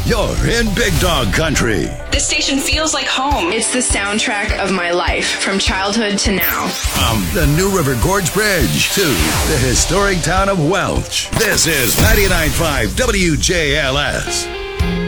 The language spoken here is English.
You're in Big Dog Country. This station feels like home. It's the soundtrack of my life, from childhood to now. From the New River Gorge Bridge to the historic town of Welch, this is 99.5 WJLS.